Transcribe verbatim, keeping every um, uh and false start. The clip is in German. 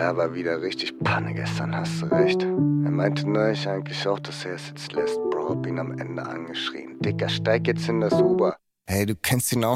Ja, war wieder richtig Panne gestern, hast du recht. Er meinte neulich eigentlich auch, dass er es jetzt lässt, Bro. Hab ihn am Ende angeschrien. Dicker, steig jetzt in das Uber. Hey, du kennst ihn auch